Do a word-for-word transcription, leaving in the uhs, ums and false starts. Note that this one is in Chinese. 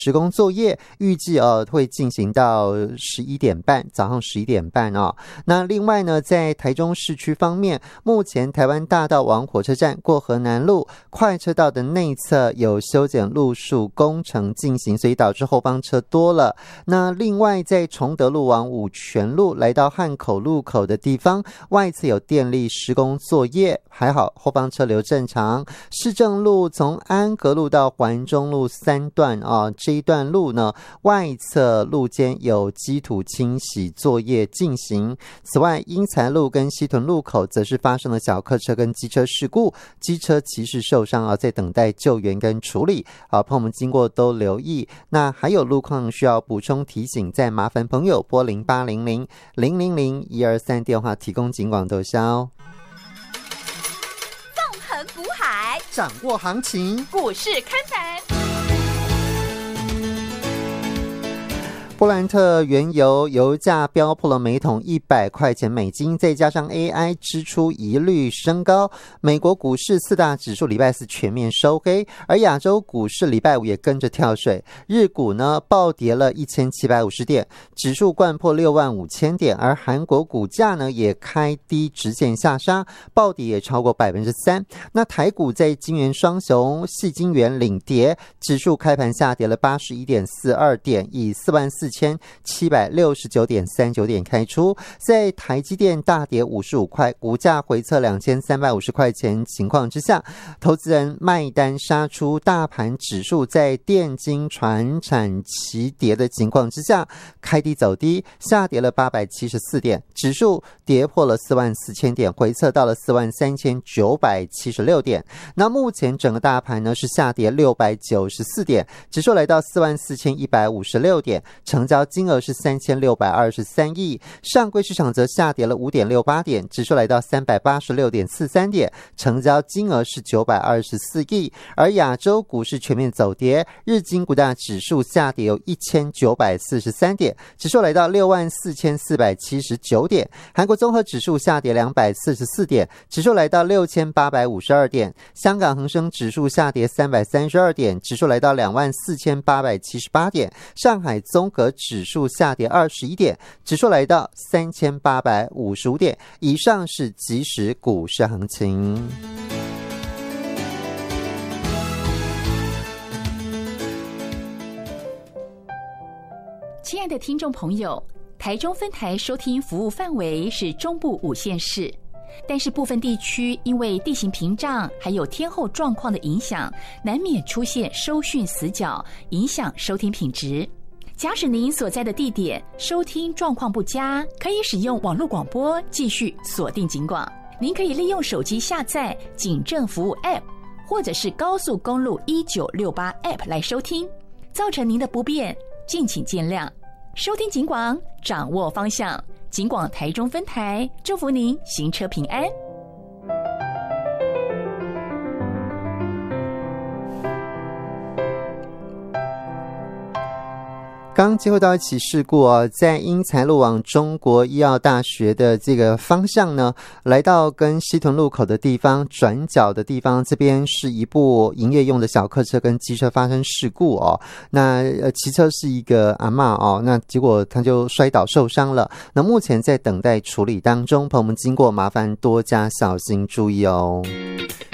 施工作业，预计呃会进行到十一点半，早上十一点半哦。那另外呢，在台中市区方面，目前台湾大道往火车站过河南路快车道的内侧有修剪路树工程进行，所以导致后方车多了。那另外在崇德路往五权路来到汉口路口的地方，外侧有电力施工作业，还好后方车流正常。市政路从安格路到环中路三段啊，这一段路呢，外侧路间有基土清洗作业进行。此外，英才路跟西屯路口则是发生了小客车跟机车事故，机车骑士受伤啊，在等待救援跟处理。好，朋友们经过都留意。那还有路况需要补充提醒，再麻烦朋友拨零八零零零零零一二三电话提供警广斗销。 纵横股海， 掌握行情， 股市看盘。 布兰特原油油价飙破了每桶一百块钱美金，再加上 A I 支出一律升高，美国股市四大指数礼拜四全面收黑，而亚洲股市礼拜五也跟着跳水，日股呢暴跌了一千七百五十点，指数掼破六万五千点，而韩国股价呢也开低直线下杀，暴跌也超过百分之三。那台股在金元双雄矽晶圆领跌，指数开盘下跌了八十一点四二点，以四万四千七百六十九点三九点开出。在台积电大跌五十五块，股价回测两千三百五十块钱情况之下，投资人卖单杀出，大盘指数在电金传产齐跌的情况之下，开低走低，下跌了八百七十四点，指数跌破了四万四千点，回测到了四万三千九百七十六点。那目前整个大盘呢是下跌六百九十四点，指数来到四万四千一百五十六点，成交金额是三千六百二十三亿。上柜市场则下跌了 五点六八点，指数来到三百八十六点四三点，成交金额是九百二十四亿。而亚洲股市全面走跌，日经股价指数下跌有一千九百四十三点，指数来到六万四千四百七十九点。韩国综合指数下跌两百四十四点，指数来到六千八百五十二点。香港恒生指数下跌三百三十二点，指数来到两万四千八百七十八点。上海综合指数下跌二十一点，指数来到三千八百五十五点。以上是即时股市行情。 亲爱的听众朋友，台中分台收听服务范围是中部五县市，但是部分地区因为地形屏障还有天候状况的影响，难免出现收讯死角，影响收听品质。假使您所在的地点收听状况不佳，可以使用网络广播继续锁定警广。您可以利用手机下载警政服务 App 或者是高速公路一九六八 App 来收听。造成您的不便，敬请见谅。收听警广，掌握方向。警广台中分台，祝福您行车平安。 刚接获到一起事故哦，在英才路往中国医药大学的这个方向呢，来到跟西屯路口的地方转角的地方，这边是一部营业用的小客车跟机车发生事故哦。那呃，骑车是一个阿嬷哦，那结果他就摔倒受伤了。那目前在等待处理当中，朋友们经过麻烦多加小心注意哦。